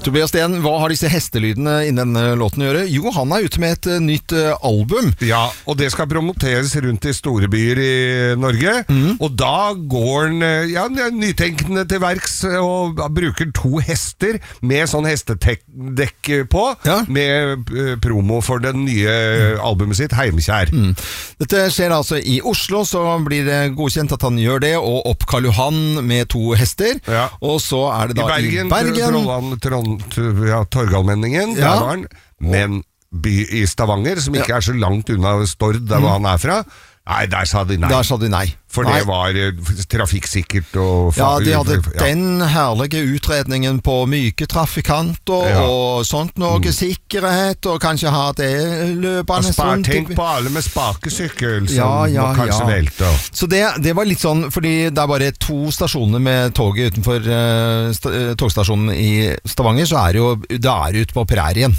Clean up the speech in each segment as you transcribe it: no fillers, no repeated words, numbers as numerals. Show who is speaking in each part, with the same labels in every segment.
Speaker 1: Tobias Steen, hva har disse hestelydene i denne låten å gjøre? Jo, han ute med et nytt album.
Speaker 2: Ja, og det skal promoteres rundt i store byer i Norge. Og da går han nytenkende til verks og bruker 2 hester med sånn hestedekk på, med promo for det nye albumet sitt, Heimkjær.
Speaker 1: Dette skjer altså i Oslo, så blir det godkjent at han gjør det, og opp Karl Johan med 2 hester. Ja. Og så er det da i Bergen.
Speaker 2: Torgallmenningen, der var han. Men by i Stavanger, som ikke er så langt unna Stord, der hvor han er fra. Nei, der sa de nei. For det var trafikksikkert og
Speaker 1: de hadde den herlige utredningen på myke trafikanter og sånt noe sikkerhet, og kanskje ha det løpende sånt.
Speaker 2: Tenk på alle med spakesykkel som må kanskje velte.
Speaker 1: Så det var litt sånn, fordi det er bare 2 stasjoner med toget utenfor togstasjonen i Stavanger, så det er ute på prærien.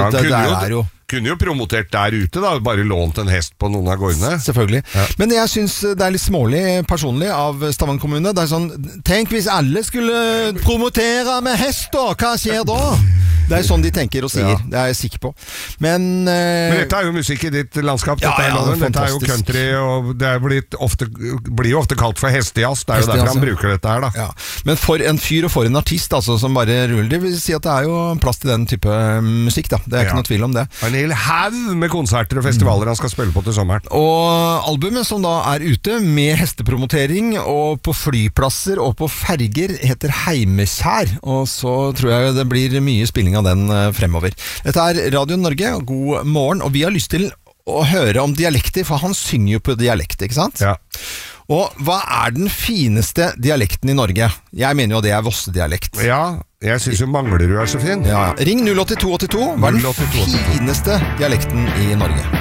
Speaker 2: Kunne jo promotert der ute da, bare lånt en hest på noen av gårdene.
Speaker 1: Selvfølgelig. Men jeg synes det er litt smålig personlig av Stavanger kommune. Det er sånn, tenk hvis alle skulle promotere med hest da, hva skjer da? Det er sånn de tenker og sier, det er jeg sikker på. Men
Speaker 2: dette er jo musikk i ditt landskap, dette er jo country, og det blir jo ofte kalt for hestejazz, det er jo derfor han bruker dette her da.
Speaker 1: Ja. Men for en fyr og for en artist altså, som bare ruller, det vil si at det er jo plass til den type musikk da, det er ikke noe tvil om det.
Speaker 2: En hel haug med konserter og festivaler han skal spille på til sommeren.
Speaker 1: Og albumet som da er ute med hestepromotering og på flyplasser og på ferger heter Heimkjær, og så tror jeg det blir mye spilling av den fremover. Dette er Radio Norge, god morgen, og vi har lyst til å høre om dialekter, for han synger jo på dialekt, ikke sant?
Speaker 2: Ja.
Speaker 1: Og hva er den fineste dialekten i Norge? Jeg mener jo det er Vosse-dialekt.
Speaker 2: Ja, jeg synes jo Manglerud er så fin.
Speaker 1: Ring 08282, hva er den fineste dialekten i Norge?